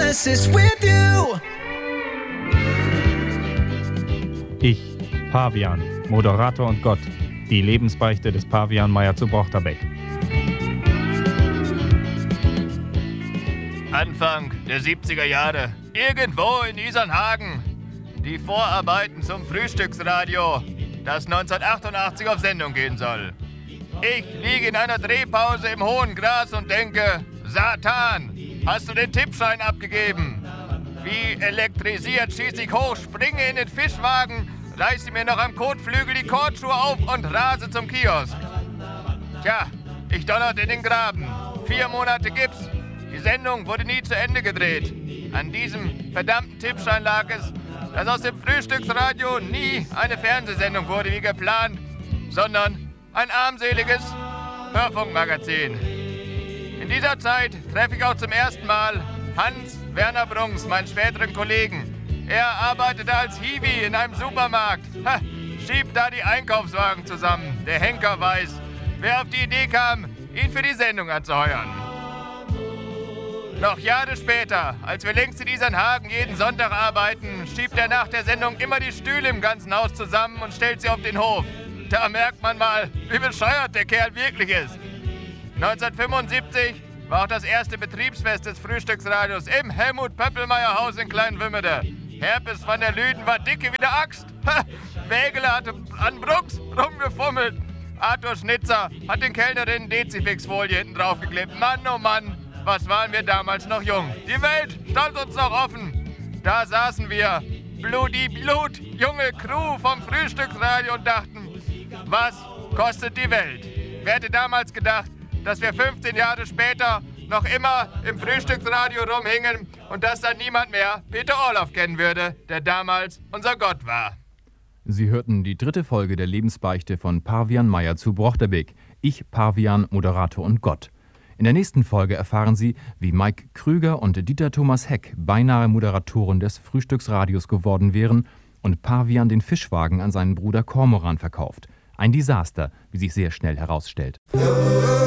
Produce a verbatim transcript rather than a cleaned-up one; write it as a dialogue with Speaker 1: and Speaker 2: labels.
Speaker 1: Genesis with you.
Speaker 2: Ich, Pavian, Moderator und Gott. Die Lebensbeichte des Pavian Meyer zu Brochterbeck.
Speaker 3: Anfang der siebziger Jahre, irgendwo in Isernhagen. Die Vorarbeiten zum Frühstücksradio, das neunzehnhundertachtundachtzig auf Sendung gehen soll. Ich liege in einer Drehpause im hohen Gras und denke, Satan, hast du den Tippschein abgegeben? Wie elektrisiert schieße ich hoch, springe in den Fischwagen, reiße mir noch am Kotflügel die Kordschuhe auf und rase zum Kiosk. Tja, ich donnerte in den Graben. Vier Monate Gips. Die Sendung wurde nie zu Ende gedreht. An diesem verdammten Tippschein lag es, dass aus dem Frühstücksradio nie eine Fernsehsendung wurde wie geplant, sondern ein armseliges Hörfunkmagazin. In dieser Zeit treffe ich auch zum ersten Mal Hans-Werner Brunks, meinen späteren Kollegen. Er arbeitete als Hiwi in einem Supermarkt. Ha, schiebt da die Einkaufswagen zusammen. Der Henker weiß, wer auf die Idee kam, ihn für die Sendung anzuheuern. Noch Jahre später, als wir längst in Isernhagen jeden Sonntag arbeiten, schiebt er nach der Sendung immer die Stühle im ganzen Haus zusammen und stellt sie auf den Hof. Da merkt man mal, wie bescheuert der Kerl wirklich ist. neunzehnhundertfünfundsiebzig war auch das erste Betriebsfest des Frühstücksradios im Helmut-Pöppelmeier-Haus in Kleinwümmede. Herpes van der Lüden war dicke wie der Axt. Ha, Wägele hatte an Brooks rumgefummelt. Arthur Schnitzer hat den Kellnerinnen Dezifix-Folie hinten draufgeklebt. Mann, oh Mann, was waren wir damals noch jung. Die Welt stand uns noch offen. Da saßen wir, Bludi Blut, junge Crew vom Frühstücksradio und dachten, was kostet die Welt? Wer hätte damals gedacht, dass wir fünfzehn Jahre später noch immer im Frühstücksradio rumhingen und dass dann niemand mehr Peter Orloff kennen würde, der damals unser Gott war.
Speaker 4: Sie hörten die dritte Folge der Lebensbeichte von Pavian Meyer zu Brochterbeck. Ich, Pavian, Moderator und Gott. In der nächsten Folge erfahren Sie, wie Mike Krüger und Dieter Thomas Heck beinahe Moderatoren des Frühstücksradios geworden wären und Pavian den Fischwagen an seinen Bruder Kormoran verkauft. Ein Desaster, wie sich sehr schnell herausstellt.